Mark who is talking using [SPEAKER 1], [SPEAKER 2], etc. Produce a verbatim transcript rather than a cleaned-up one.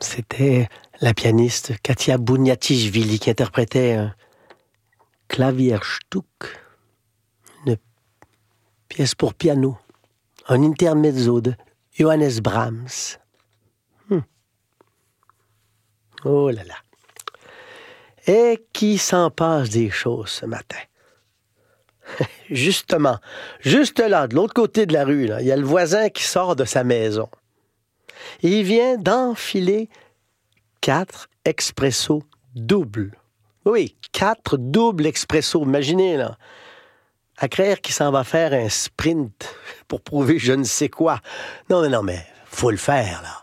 [SPEAKER 1] C'était la pianiste Katia Bouniatichvili qui interprétait un Klavierstück, une pièce pour piano, un intermezzo de Johannes Brahms. Hmm. Oh là là. Et qui s'en passe des choses ce matin? Justement, juste là, de l'autre côté de la rue, là, il y a le voisin qui sort de sa maison. Et il vient d'enfiler quatre expressos doubles. Oui, quatre doubles expressos. Imaginez, là. À croire qu'il s'en va faire un sprint pour prouver je ne sais quoi. Non, mais non, mais faut le faire, là.